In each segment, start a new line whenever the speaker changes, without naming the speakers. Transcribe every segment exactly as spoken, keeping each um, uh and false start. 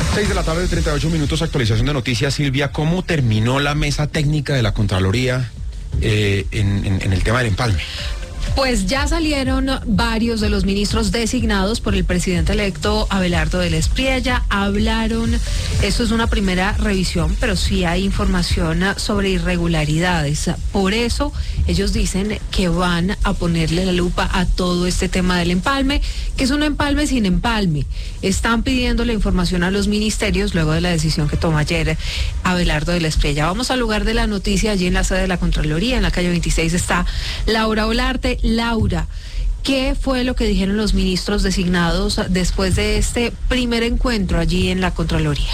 seis de la tarde, treinta y ocho minutos, actualización de noticias. Silvia, ¿cómo terminó la mesa técnica de la Contraloría eh, en, en, en el tema del empalme?
Pues ya salieron varios de los ministros designados por el presidente electo Abelardo del Espriella, hablaron, esto es una primera revisión, pero sí hay información sobre irregularidades. Por eso ellos dicen que van a ponerle la lupa a todo este tema del empalme, que es un empalme sin empalme. Están pidiendo la información a los ministerios luego de la decisión que tomó ayer Abelardo del Espriella. Vamos al lugar de la noticia, allí en la sede de la Contraloría, en la calle veintiséis, está Laura Olarte. Laura, ¿qué fue lo que dijeron los ministros designados después de este primer encuentro allí en la Contraloría?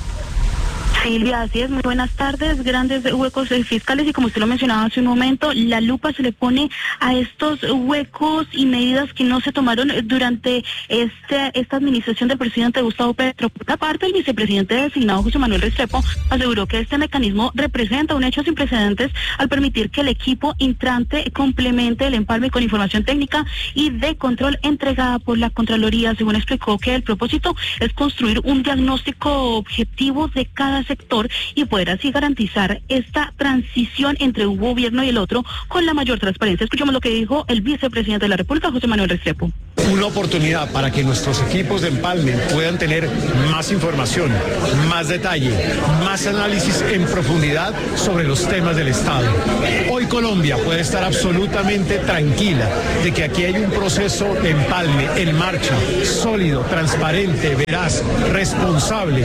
Silvia, así es, muy buenas tardes. Grandes huecos fiscales y como usted lo mencionaba hace un momento, la lupa se le pone a estos huecos y medidas que no se tomaron durante este, esta administración del presidente Gustavo Petro. Por otra parte, el vicepresidente designado José Manuel Restrepo aseguró que este mecanismo representa un hecho sin precedentes al permitir que el equipo entrante complemente el empalme con información técnica y de control entregada por la Contraloría. Según explicó, que el propósito es construir un diagnóstico objetivo de cada sector y poder así garantizar esta transición entre un gobierno y el otro con la mayor transparencia. Escuchemos lo que dijo el vicepresidente de la República, José Manuel Restrepo.
Una oportunidad para que nuestros equipos de empalme puedan tener más información, más detalle, más análisis en profundidad sobre los temas del Estado. Hoy Colombia puede estar absolutamente tranquila de que aquí hay un proceso de empalme en marcha, sólido, transparente, veraz, responsable.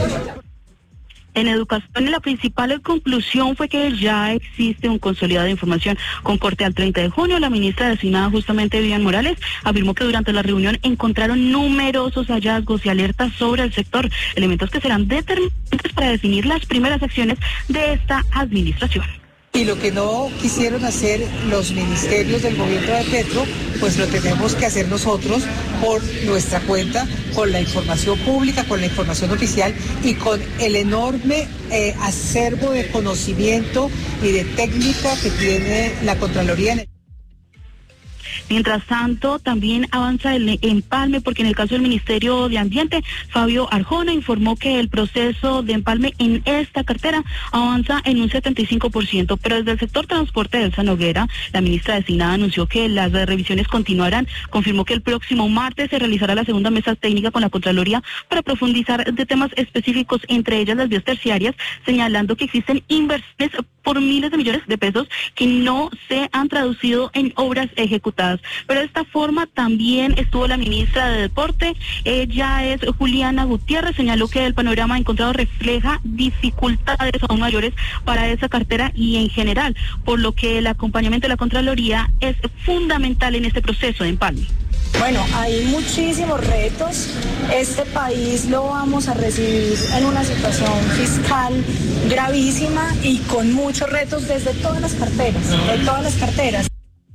En educación, la principal conclusión fue que ya existe un consolidado de información con corte al treinta de junio. La ministra designada, justamente Vivian Morales, afirmó que durante la reunión encontraron numerosos hallazgos y alertas sobre el sector, elementos que serán determinantes para definir las primeras acciones de esta administración.
Y lo que no quisieron hacer los ministerios del gobierno de Petro, pues lo tenemos que hacer nosotros por nuestra cuenta, con la información pública, con la información oficial y con el enorme eh, acervo de conocimiento y de técnica que tiene la Contraloría en el...
Mientras tanto, también avanza el empalme, porque en el caso del Ministerio de Ambiente, Fabio Arjona informó que el proceso de empalme en esta cartera avanza en un setenta y cinco por ciento, pero desde el sector transporte de Elsa Noguera, la ministra designada anunció que las revisiones continuarán. Confirmó que el próximo martes se realizará la segunda mesa técnica con la Contraloría para profundizar de temas específicos, entre ellas las vías terciarias, señalando que existen inversiones por miles de millones de pesos que no se han traducido en obras ejecutadas. Pero de esta forma también estuvo la ministra de Deporte, ella es Juliana Gutiérrez, señaló que el panorama encontrado refleja dificultades aún mayores para esa cartera y en general, por lo que el acompañamiento de la Contraloría es fundamental en este proceso de empalme.
Bueno, hay muchísimos retos. Este país lo vamos a recibir en una situación fiscal gravísima y con muchos retos desde todas las carteras, de todas las carteras.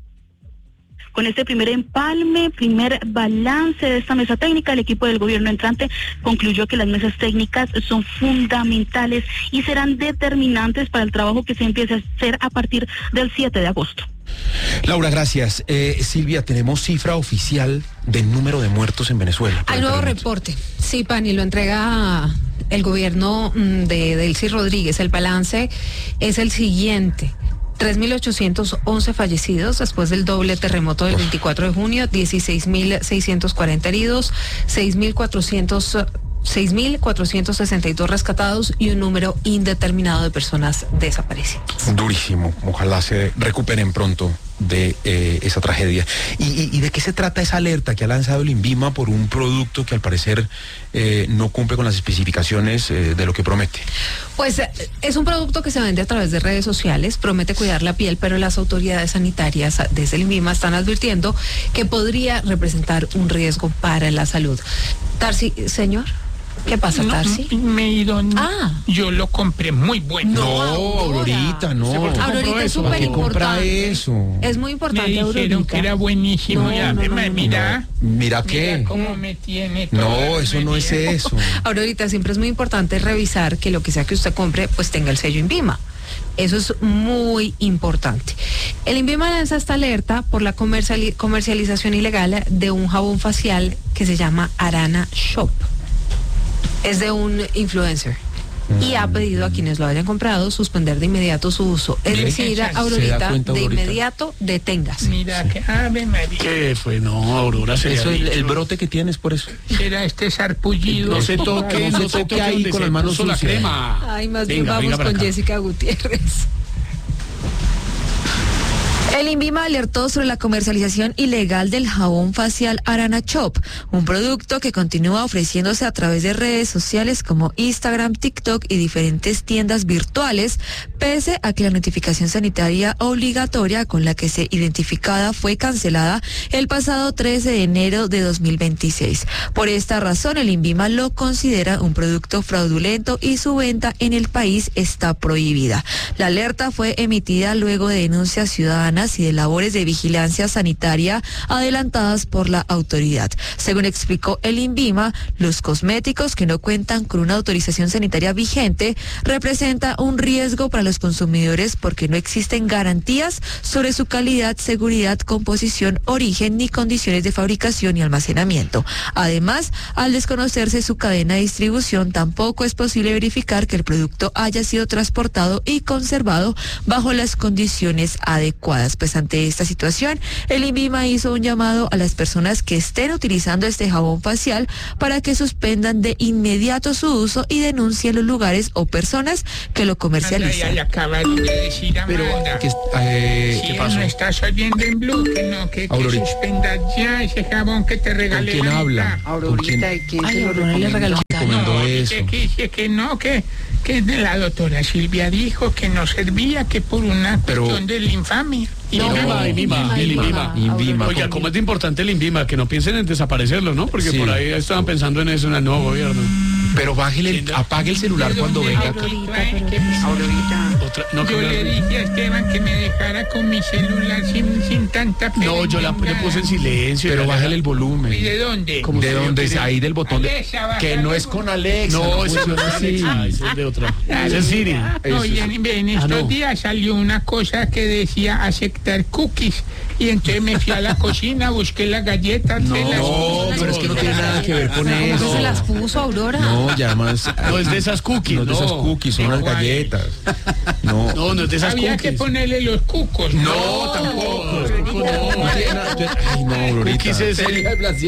Con este primer empalme, primer balance de esta mesa técnica, el equipo del gobierno entrante concluyó que las mesas técnicas son fundamentales y serán determinantes para el trabajo que se empiece a hacer a partir del siete de agosto.
Laura, gracias. Eh, Silvia, ¿tenemos cifra oficial del número de muertos en Venezuela?
Hay nuevo reporte. Sí, Pani, lo entrega el gobierno de Delcy Rodríguez. El balance es el siguiente. tres mil ochocientos once fallecidos después del doble terremoto del veinticuatro de junio, dieciséis mil seiscientos cuarenta heridos, seis mil cuatrocientos sesenta y dos rescatados y un número indeterminado de personas desaparecidas.
Durísimo. Ojalá se recuperen pronto de eh, esa tragedia. ¿Y, y, ¿Y de qué se trata esa alerta que ha lanzado el INVIMA por un producto que al parecer eh, no cumple con las especificaciones eh, de lo que promete?
Pues eh, es un producto que se vende a través de redes sociales, promete cuidar la piel, pero las autoridades sanitarias desde el INVIMA están advirtiendo que podría representar un riesgo para la salud. Tarsi, señor. ¿Qué pasa, Tarsi?
No, me he ido.
Ah.
Yo lo compré muy bueno.
No, Aurorita, no.
Aurorita es súper importante.
Eso?
Es muy importante,
me dijeron
Aurorita.
que era buenísimo.
No,
ya,
no, no, no,
mira.
No. Mira qué.
Mira cómo me tiene.
No, eso no es eso.
Ahorita siempre es muy importante revisar que lo que sea que usted compre, pues tenga el sello INVIMA. Eso es muy importante. El INVIMA lanza esta alerta por la comerciali- comercialización ilegal de un jabón facial que se llama Arana Shop. Es de un influencer. Y ha pedido a quienes lo hayan comprado suspender de inmediato su uso. Es
¿Sí?
decir,
¿Se da
Aurorita,
cuenta,
de
Aurorita?
inmediato, deténgase.
Mira que ave María.
¿Qué fue? No, Aurora se
Eso,
le ha
el,
dicho.
el brote que tienes por eso.
Será este sarpullido.
No se toque,
No
no,
se
se
toque
toque
ahí
donde
con
se
las manos
puso la
sucias.
crema.
Ay, más bien
Venga,
vamos
venga para
con
acá.
Jessica Gutiérrez.
El INVIMA alertó sobre la comercialización ilegal del jabón facial Arana Shop, un producto que continúa ofreciéndose a través de redes sociales como Instagram, TikTok y diferentes tiendas virtuales, pese a que la notificación sanitaria obligatoria con la que se identificada fue cancelada el pasado trece de enero de dos mil veintiséis. Por esta razón, el INVIMA lo considera un producto fraudulento y su venta en el país está prohibida. La alerta fue emitida luego de denuncias ciudadanas y de labores de vigilancia sanitaria adelantadas por la autoridad. Según explicó el INVIMA, los cosméticos que no cuentan con una autorización sanitaria vigente representa un riesgo para los consumidores porque no existen garantías sobre su calidad, seguridad, composición, origen ni condiciones de fabricación y almacenamiento. Además, al desconocerse su cadena de distribución, tampoco es posible verificar que el producto haya sido transportado y conservado bajo las condiciones adecuadas. Pues ante esta situación, el INVIMA hizo un llamado a las personas que estén utilizando este jabón facial para que suspendan de inmediato su uso y denuncien los lugares o personas que lo comercializan.
Ay, acabaron de decir
Pero,
Amanda.
¿qué, eh,
Si
¿qué
él
pasó?
no estás oyendo en Blue, que no, que, que
Aurorita.
suspendas ya ese jabón que te
¿Con
regalé.
quién
la
habla?
mitad.
¿Con quién
Ay, Aurora le regaló.
recomendó
No,
eso?
dice que, dice que no, que, que la doctora Silvia dijo que no servía, que por una
Pero-
cuestión de la infamia. Y
No,
no,
INVIMA, INVIMA, el INVIMA.
INVIMA.
Oiga, ¿cómo es de importante el INVIMA? Que no piensen en desaparecerlo, ¿no? Porque
Sí.
por ahí estaban pensando en eso en el nuevo gobierno.
Pero bájele, el- apague el celular cuando venga acá.
Otra, no,
Yo
que-
le dije a Esteban que me dejara con mi celular sin, sin tanta pena.
no, yo la le puse en silencio.
Pero
ya-
bájale el
¿Y
volumen.
de dónde?
¿Cómo
¿De
usted
dónde?
quiere?
Ahí del botón de...
Alexa, baja
Que
el
no es
volumen.
con Alexa.
No, eso no
funciona
es
así.
Alexa, eso es de otra. Ese es Siri.
Eso
Oye,
es-
en, en estos
Ah, no.
días salió una cosa que decía aceptar cookies y entonces me fui a la cocina, busqué las galletas.
No,
se las puse,
pero es que no tiene nada que ver con
¿Cómo
eso.
se las puso, Aurora?
No, ya más...
No es de esas cookies,
No es de esas
no.
cookies, son
¿De
unas
cuáles?
galletas. No.
No, no es de esas
Había
cookies.
que ponerle los cucos.
No, tampoco.
Los cookies no.
No tiene nada- Ay, no, Aurorita.
Cookies es el...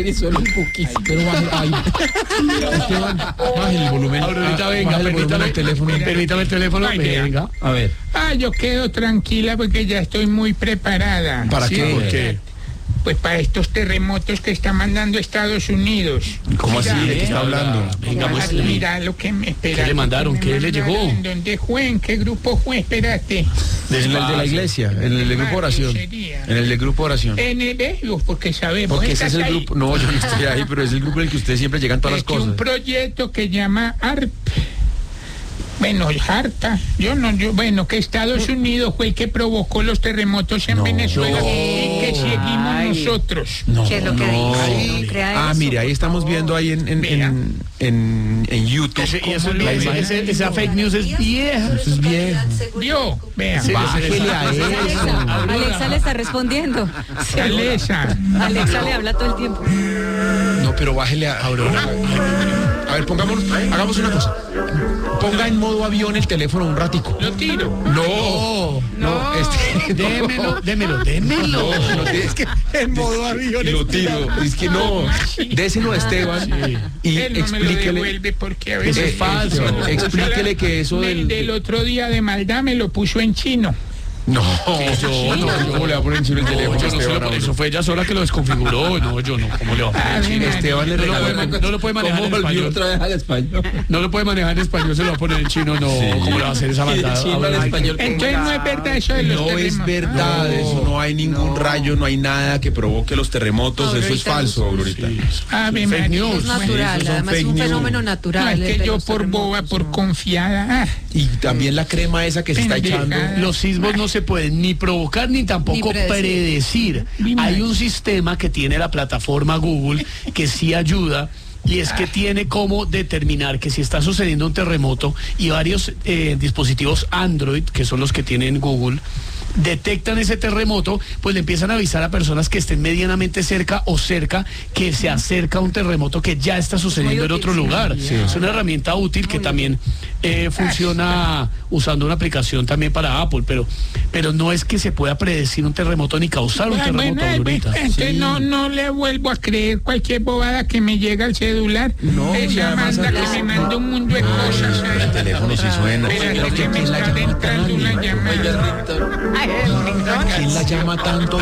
Pero baje, ay, Esteban, baje el volumen.
Ahorita
Ah,
venga,
baje el volumen
permítame,
del teléfono.
permítame el teléfono,
Ay, vea.
venga, a ver.
Ah, yo quedo tranquila porque ya estoy muy preparada.
¿Para
Sí,
qué?
¿por qué?
Pues para estos terremotos que está mandando Estados Unidos.
¿Cómo así?
Mira,
¿De qué está hablando?
Venga,
Ah,
muéstrame.
mira lo que me espera.
¿Qué le mandaron? ¿Qué le llegó?
¿En dónde fue? ¿En qué grupo fue? Espérate.
En el de la iglesia, en el de grupo de oración.
sería.
En el de grupo de oración.
En el de porque sabemos.
Porque ese es el
estás ahí.
grupo. No, yo no estoy ahí, pero es el grupo en el que ustedes siempre llegan todas
Es
las
que un
cosas.
proyecto que llama A R P. Bueno, harta. Yo no, yo, bueno, que Estados Unidos fue el que provocó los terremotos en
No.
Venezuela
No.
y que seguimos nosotros.
No,
¿Qué es lo que
no.
dice? No crea
Ah,
eso,
mire, ahí
por
estamos
favor.
viendo ahí en, en, en, en, en YouTube.
Ese, y eso,
La
ese-
imagen.
ese- esa fake news es vieja.
Eso es viejo.
Vio, vea.
Sí,
Bájele a eso.
Alexa le está respondiendo.
Alexa.
Alexa le habla todo el tiempo.
No, pero bájele a Aurora. A ver, pongámonos, hagamos una cosa. Ponga en modo avión el teléfono un ratico.
Lo tiro.
No, no, este,
Démelo, démelo, démelo.
No, no, es que en modo avión lo tiro. Es que no, déselo a Esteban y
Él no me lo
explíquele.
devuelve porque a
Eso
veces
es falso.
Esteban,
Explíquele que eso
me-
del-
del otro día de maldad me lo puso en chino.
No, yo no, yo cómo le va a poner en chino el
No,
teléfono.
yo no se
Esteban,
lo-
ahora?
eso fue ella sola que lo desconfiguró. No, yo no. ¿Cómo le va a poner en chino?
Esteban le
No lo
regaló.
puede man- no lo puede manejar en
¿Cómo volvió
español.
otra vez al español?
No lo puede manejar en español, se lo va a poner en chino. No, ¿cómo le va a hacer esa maldad? Ahora-
Entonces no es verdad eso de los
No es
terremotos.
verdad, eso no hay ningún rayo, no hay nada que provoque los terremotos, eso es
Aurorita,
falso, Aurorita.
Ave
Fake
María.
news.
Es natural,
Esos son
además es
fake
un
news.
fenómeno
No,
natural.
es
el
que
de
yo
los
por boba,
terremotos,
por
¿no?
confiada. ah,
Y también la crema esa que se está
Pendeja.
echando.
Los sismos no se pueden ni provocar ni tampoco
Ni predecir.
predecir.
Ni
Hay
más.
un sistema que tiene la plataforma Google que sí ayuda. Y es que tiene cómo determinar que si está sucediendo un terremoto y varios eh, dispositivos Android, que son los que tienen Google,
detectan ese terremoto, pues le empiezan a avisar a personas que estén medianamente cerca o cerca que se acerca un terremoto que ya está sucediendo en otro lugar. Sí. Es una herramienta útil que también eh, funciona usando una aplicación también para Apple, pero pero no es que se pueda predecir un terremoto ni causar un
bueno,
terremoto.
Bueno, entonces sí. no, no le vuelvo a creer cualquier bobada que me llega al celular.
No,
ella manda que me manda un mundo de cosas.
El teléfono sí suena.
Espérate que me está entrando una llamada.
¿Quién la llama tanto?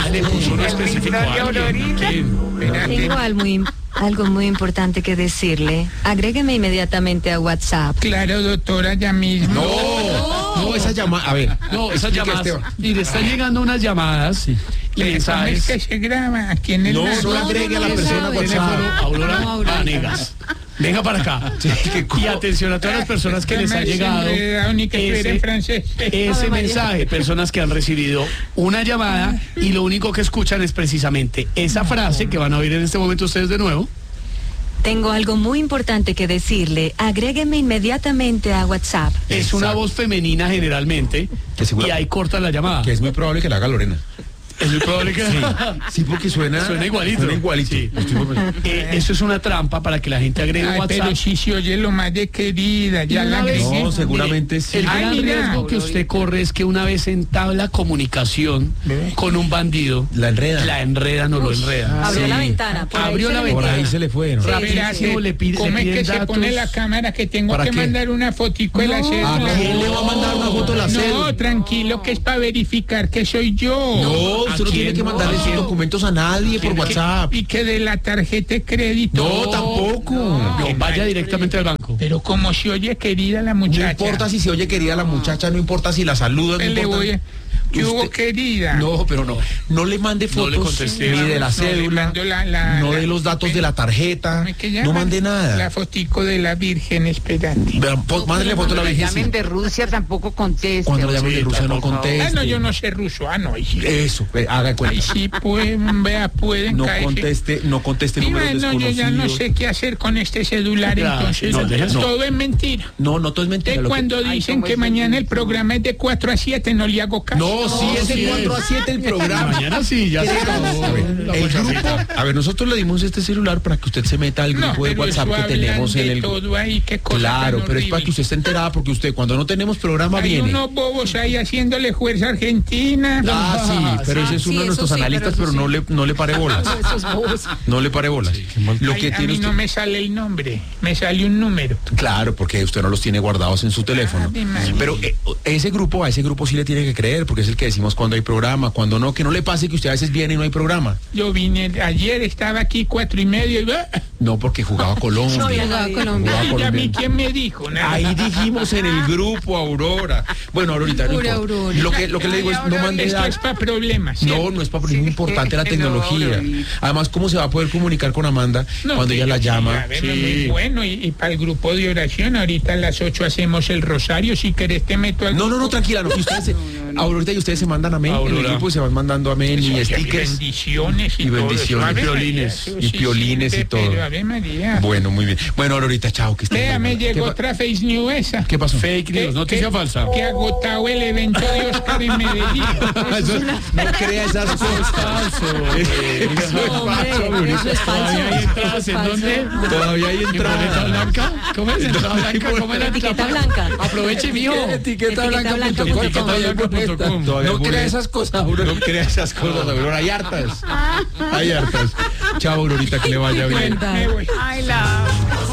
Tengo algo muy, algo muy importante que decirle. Agrégueme inmediatamente a WhatsApp.
Claro, doctora, ya mismo.
No, no, esa llamada, a ver.
No, esas llamadas. Y le están llegando unas llamadas. Sí. Y mensajes
que se graba aquí en el
No,
lado.
solo agregue a la persona WhatsApp.
Aurora Vanegas. Venga para acá. Sí, y atención a todas las personas que les ha llegado ese, ese mensaje, personas que han recibido una llamada y lo único que escuchan es precisamente esa frase que van a oír en este momento ustedes de nuevo.
Tengo algo muy importante que decirle. Agrégueme inmediatamente a WhatsApp.
Es
Exacto.
Una voz femenina generalmente y ahí cortan la llamada.
Que es muy probable que la haga Lorena.
Es muy probable que...
Sí, sí, porque suena...
Suena igualito.
Suena igualito. Sí.
Eh, eso es una trampa para que la gente agregue
Ay,
WhatsApp.
Pero si se oye lo más de querida, ya la agregué.
No, seguramente
Mire,
sí.
El gran
Ay,
riesgo que usted corre es que una vez entabla comunicación ¿Ve? con un bandido...
La enreda.
La enreda, no Uf, lo enreda.
Abrió
sí.
la ventana. Por
Abrió
ahí
la
se
ventana.
Por ahí se le fue, ¿no?
Sí,
Rapidísimo le pide,
¿Cómo
le
es que
datos?
se pone la cámara que tengo que
qué?
mandar una fotico de la cédula?
¿A quién le va a mandar una foto de la cédula?
No, tranquilo, que es para verificar que soy yo.
No, usted no tiene que mandarle sus documentos a nadie por WhatsApp.
Y que de la tarjeta de crédito.
No, tampoco.
No, no, vaya directamente al banco.
Pero como se oye querida la muchacha.
No importa si se oye querida la muchacha, no importa si la saluda, no
Le
importa.
voy a... ¿Qué hubo, querida?
No, pero no. No le mande fotos
No le
ni de la
No,
cédula,
le la, la,
no
la,
de los datos de la tarjeta. No mande nada.
La fotico de la Virgen, espérate.
Vean, po- mándele foto a la Virgen.
Llamen de Rusia tampoco conteste.
Cuando le llamen de Rusia no conteste.
Ah, no, yo no sé ruso. Ah, no, ahí sí.
Eso, ve, haga cuenta.
Ahí sí pueden, vea, pueden
No
caerse.
conteste, no conteste
Y
números
bueno, yo
desconocidos.
ya no sé qué hacer con este celular,
Ya,
entonces
no, deja- no.
todo es mentira.
No, no todo es mentira.
De
lo que-
cuando
Ay,
dicen
¿cómo
que
es
mañana el
eso?
programa es de cuatro a siete, no le hago caso.
No, sí es de
sí
cuatro a siete el programa.
Mañana sí, ya se acabó.
A ver, el grupo, a ver, nosotros le dimos este celular para que usted se meta al
No,
grupo de
pero
WhatsApp
eso
que
hablan
tenemos en
de
el
todo ahí, qué cosa
Claro,
tan
pero es para
horrible.
que usted esté enterada porque usted cuando no tenemos programa
Hay
viene.
unos bobos ahí haciéndole fuerza a Argentina.
Ah, sí, pero ese es
sí,
uno de
eso
nuestros
sí,
analistas,
pero
pero,
eso
no le no le pare bolas. No le pare bolas. Lo
Ay,
que
a
tiene
mí no
usted-
me sale el nombre, me sale un número.
Claro, porque usted no los tiene guardados en su teléfono.
Ave María.
Pero eh, ese grupo, a ese grupo sí le tiene que creer, porque es el que decimos cuando hay programa, cuando no, que no le pase que usted a veces viene y no hay programa.
Yo vine, ayer estaba aquí cuatro y medio y va.
No, porque jugaba Colombia.
No, jugaba Colombia.
Jugaba
Y a mí
Colombia.
quién me dijo nada.
Ahí dijimos en el grupo, Aurora. Bueno, Aurorita, no
Pura
importa.
Aurora.
Lo que, lo que le digo es, no mande
Esto
datos.
es para problemas.
No,
¿cierto?
no es para es muy importante la
No,
tecnología.
Aurorita.
Además, ¿cómo se va a poder comunicar con Amanda
No,
cuando
que
ella la
yo sí,
llama?
a ver, muy bueno, y, y para el grupo de oración, ahorita a las ocho hacemos el rosario, si querés te meto al
No, no, no,
grupo.
tranquila, no. Y ustedes se, Aurorita y ustedes se mandan amén en el
Aurora.
grupo y se van mandando amén
Eso,
y
y
stickers.
bendiciones y,
y
todo eso.
bendiciones,
Ave María,
piolines,
eso
y
sí
piolines y
sirve,
todo.
pero Ave María.
Bueno, muy bien. Bueno, Aurorita, chao, que estés
Vea,
muy
me
buena.
llegó
¿Qué,
otra face news esa.
¿Qué pasó?
Fake news, noticia
que-
falsa.
Que agotado el evento de Oscar en Medellín.
Eso- no crea esas cosas.
falso.
Eso es
Hombre,
falso, Aurorita.
eso es falso.
Todavía hay entradas,
Eso
¿en
es
dónde?
falso.
Todavía hay
¿En boleta
entrada.
blanca? ¿Cómo es? ¿Entrada blanca? ¿Cómo era?
Etiqueta blanca.
Aproveche, mijo.
Etiqueta blanca punto com.
Etiqueta blanca punto com.
No crea esas cosas, Aurora. No crea esas cosas, Aurora. Hay hartas. Hay hartas. Chao, Aurorita, que le vaya bien.
Me voy.
Ay, la...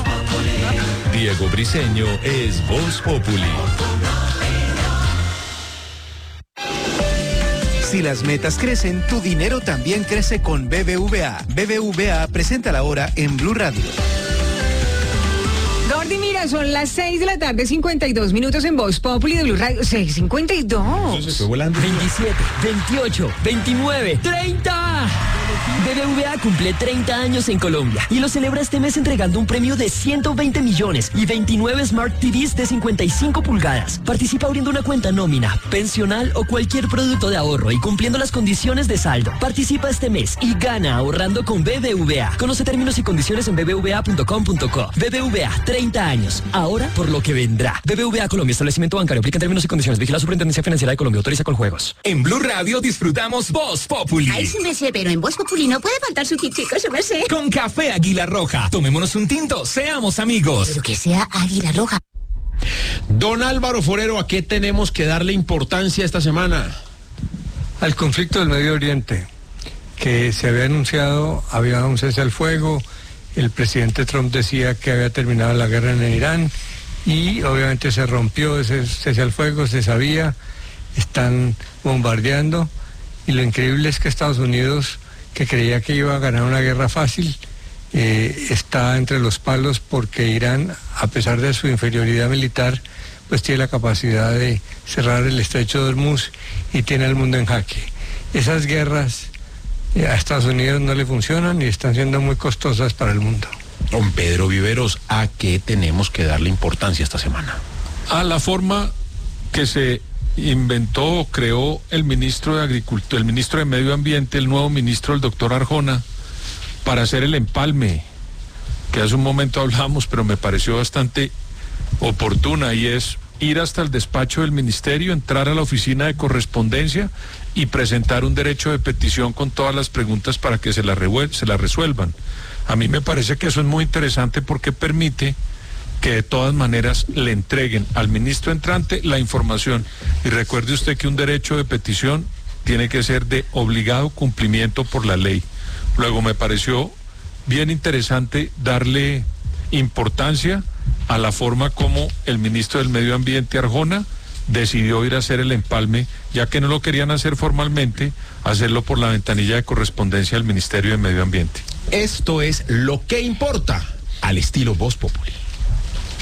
Diego Briseño es Voz Populi.
Si las metas crecen, tu dinero también crece con B B V A. B B V A presenta la hora en Blue Radio.
Gordy, mira, son las seis de la tarde, cincuenta y dos minutos en Voz Populi de Blue Radio. seis cincuenta y dos.
Se fue volando.
veintisiete, veintiocho, veintinueve, treinta. B B V A cumple treinta años en Colombia y lo celebra este mes entregando un premio de ciento veinte millones y veintinueve Smart T Vs de cincuenta y cinco pulgadas. Participa abriendo una cuenta nómina, pensional o cualquier producto de ahorro y cumpliendo las condiciones de saldo. Participa este mes y gana ahorrando con B B V A. Conoce términos y condiciones en b b v a punto com punto co. B B V A, treinta años. Ahora por lo que vendrá. B B V A Colombia, establecimiento bancario. Aplica términos y condiciones. Vigila la Superintendencia Financiera de Colombia. Autoriza con juegos.
En Blue Radio disfrutamos Voz Populi.
Ay, sí me sé, pero en Voz Populi no puede faltar su tintico, su me sé.
Con café Águila Roja. Tomémonos un tinto, seamos amigos.
Pero que sea Águila Roja.
Don Álvaro Forero, ¿a qué tenemos que darle importancia esta semana?
Al conflicto del Medio Oriente, que se había anunciado, había un cese al fuego, el presidente Trump decía que había terminado la guerra en Irán y obviamente se rompió ese cese al fuego, se sabía, están bombardeando y lo increíble es que Estados Unidos, que creía que iba a ganar una guerra fácil, eh, está entre los palos porque Irán, a pesar de su inferioridad militar, pues tiene la capacidad de cerrar el estrecho de Hormuz y tiene al mundo en jaque. Esas guerras eh, a Estados Unidos no le funcionan y están siendo muy costosas para el mundo.
Don Pedro Viveros, ¿a qué tenemos que darle importancia esta semana?
A la forma que se inventó o creó el ministro de Agricultura, el ministro de Medio Ambiente, el nuevo ministro, el doctor Arjona, para hacer el empalme, que hace un momento hablábamos, pero me pareció bastante oportuna, y es ir hasta el despacho del ministerio, entrar a la oficina de correspondencia y presentar un derecho de petición con todas las preguntas para que se la, se la resuelvan. A mí me parece que eso es muy interesante porque permite que de todas maneras le entreguen al ministro entrante la información. Y recuerde usted que un derecho de petición tiene que ser de obligado cumplimiento por la ley. Luego me pareció bien interesante darle importancia a la forma como el ministro del Medio Ambiente, Arjona, decidió ir a hacer el empalme, ya que no lo querían hacer formalmente, hacerlo por la ventanilla de correspondencia del Ministerio de Medio Ambiente.
Esto es Lo que importa, al estilo Voz Populi.